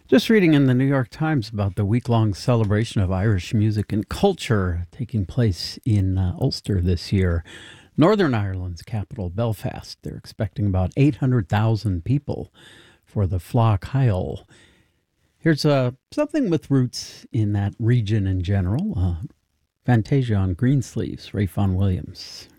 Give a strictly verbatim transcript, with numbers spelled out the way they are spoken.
Just reading in the New York Times about the week-long celebration of Irish music and culture taking place in uh, Ulster this year. Northern Ireland's capital, Belfast. They're expecting about eight hundred thousand people for the Fleadh Cheoil. Here's uh, something with roots in that region in general. Uh, Fantasia on Greensleeves, Ray Vaughan Williams.